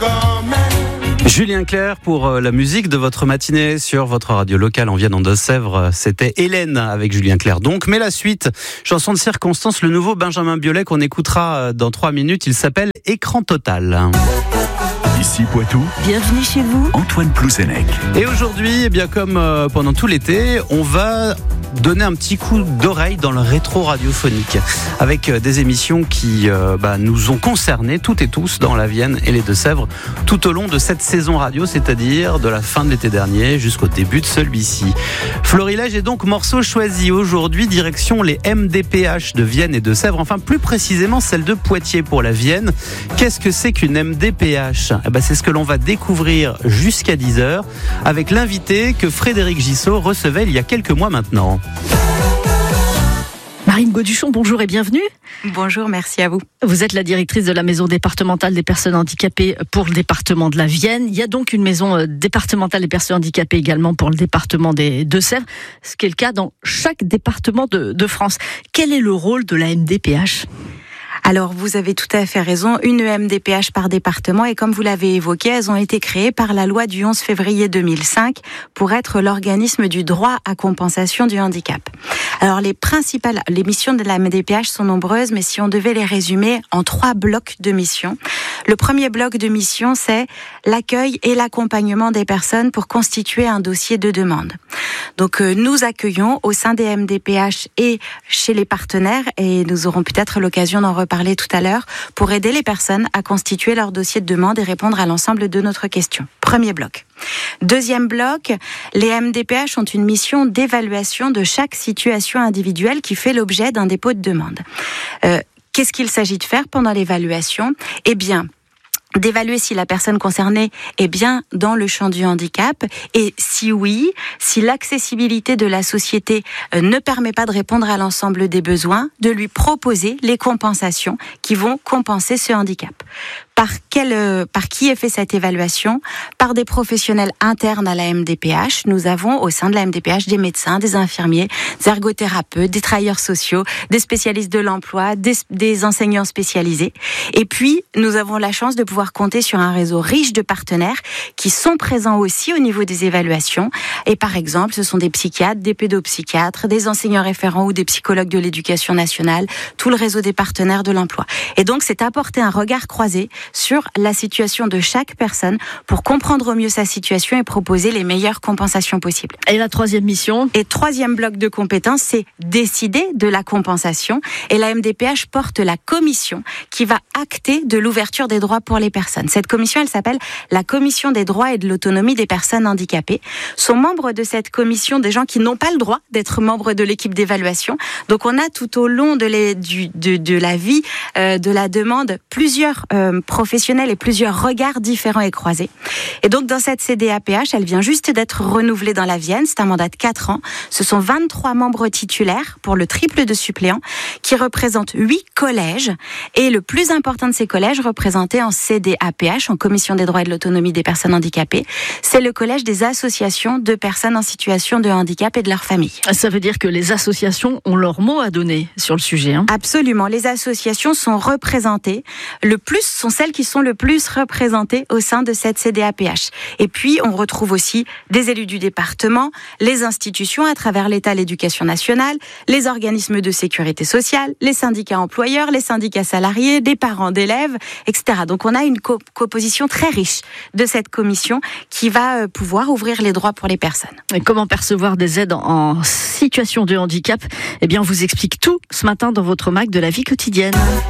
Julien Clerc pour la musique de votre matinée sur votre radio locale en Vienne en Deux-Sèvres. C'était Hélène avec Julien Clerc donc. Mais la suite, chanson de circonstance, le nouveau Benjamin Biolay qu'on écoutera dans 3 minutes. Il s'appelle Écran Total. Ici Poitou. Bienvenue chez vous. Antoine Plouzenec. Et aujourd'hui, eh bien comme pendant tout l'été, on va donner un petit coup d'oreille dans le rétro radiophonique avec des émissions qui nous ont concernés toutes et tous dans la Vienne et les Deux-Sèvres tout au long de cette saison radio, c'est-à-dire de la fin de l'été dernier jusqu'au début de celui-ci. Florilège est donc morceau choisi aujourd'hui, direction les MDPH de Vienne et Deux-Sèvres, enfin plus précisément celle de Poitiers pour la Vienne. Qu'est-ce que c'est qu'une MDPH ? C'est ce que l'on va découvrir jusqu'à 10h avec l'invité que Frédéric Gissot recevait il y a quelques mois maintenant. Marine Gauduchon, bonjour et bienvenue. Bonjour, merci à vous. Vous êtes la directrice de la maison départementale des personnes handicapées pour le département de la Vienne. Il y a donc une maison départementale des personnes handicapées également pour le département des Deux-Sèvres, ce qui est le cas dans chaque département de France. Quel est le rôle de la MDPH ? Alors, vous avez tout à fait raison, une MDPH par département et comme vous l'avez évoqué, elles ont été créées par la loi du 11 février 2005 pour être l'organisme du droit à compensation du handicap. Alors, les missions de la MDPH sont nombreuses, mais si on devait les résumer en 3 blocs de missions. Le premier bloc de mission, c'est l'accueil et l'accompagnement des personnes pour constituer un dossier de demande. Donc, nous accueillons au sein des MDPH et chez les partenaires, et nous aurons peut-être l'occasion d'en reparler tout à l'heure, pour aider les personnes à constituer leur dossier de demande et répondre à l'ensemble de notre question. Premier bloc. Deuxième bloc, les MDPH ont une mission d'évaluation de chaque situation individuelle qui fait l'objet d'un dépôt de demande. Qu'est-ce qu'il s'agit de faire pendant l'évaluation ? Eh bien, d'évaluer si la personne concernée est bien dans le champ du handicap et si oui, si l'accessibilité de la société ne permet pas de répondre à l'ensemble des besoins, de lui proposer les compensations qui vont compenser ce handicap. Par qui est fait cette évaluation ? Par des professionnels internes à la MDPH. Nous avons au sein de la MDPH des médecins, des infirmiers, des ergothérapeutes, des travailleurs sociaux, des spécialistes de l'emploi, des enseignants spécialisés. Et puis, nous avons la chance de pouvoir compter sur un réseau riche de partenaires qui sont présents aussi au niveau des évaluations. Et par exemple, ce sont des psychiatres, des pédopsychiatres, des enseignants référents ou des psychologues de l'éducation nationale, tout le réseau des partenaires de l'emploi. Et donc, c'est apporter un regard croisé sur la situation de chaque personne pour comprendre au mieux sa situation et proposer les meilleures compensations possibles. Et la troisième mission ? Et troisième bloc de compétences, c'est décider de la compensation. Et la MDPH porte la commission qui va acter de l'ouverture des droits pour les personnes. Cette commission, elle s'appelle la Commission des droits et de l'autonomie des personnes handicapées. Sont membres de cette commission des gens qui n'ont pas le droit d'être membres de l'équipe d'évaluation. Donc on a tout au long de la vie de la demande plusieurs professionnels et plusieurs regards différents et croisés. Et donc dans cette CDAPH, elle vient juste d'être renouvelée dans la Vienne, c'est un mandat de 4 ans. Ce sont 23 membres titulaires pour le triple de suppléants qui représentent 8 collèges et le plus important de ces collèges représentés en CDAPH, en Commission des droits et de l'autonomie des personnes handicapées, c'est le collège des associations de personnes en situation de handicap et de leurs familles. Ça veut dire que les associations ont leur mot à donner sur le sujet, hein ? Absolument, les associations sont représentées, sont celles qui sont le plus représentées au sein de cette CDAPH. Et puis, on retrouve aussi des élus du département, les institutions à travers l'État, l'éducation nationale, les organismes de sécurité sociale, les syndicats employeurs, les syndicats salariés, des parents d'élèves, etc. Donc, on a une composition très riche de cette commission qui va pouvoir ouvrir les droits pour les personnes. Et comment percevoir des aides en situation de handicap ? Eh bien, on vous explique tout ce matin dans votre MAC de la vie quotidienne.